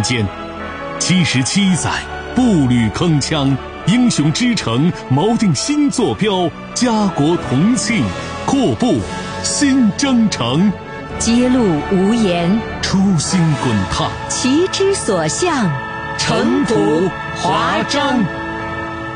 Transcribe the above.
间。77载，步履铿锵，英雄之城锚定新坐标，家国同庆，阔步新征程。 揭露无言， 初心滚烫， 旗之所向， 尘土华章。